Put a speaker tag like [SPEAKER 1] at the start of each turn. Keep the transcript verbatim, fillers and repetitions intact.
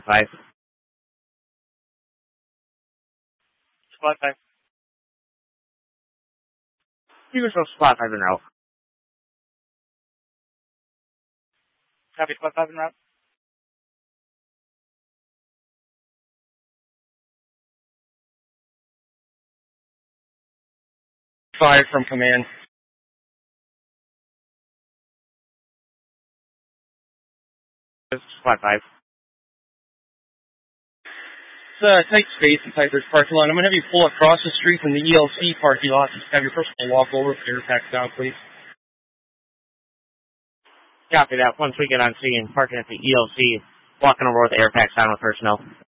[SPEAKER 1] five.
[SPEAKER 2] Squad five.
[SPEAKER 1] You can show squad five en route.
[SPEAKER 2] Copy, squad five en route.
[SPEAKER 3] Five from command.
[SPEAKER 1] Squad five.
[SPEAKER 3] It's a tight space inside this parking lot. I'm going to have you pull across the street from the E L C parking lot. Just have your personal walk over with your packs down, please.
[SPEAKER 1] Copy that. Once we get on scene, parking at the E L C, walking over with air packs down with personnel.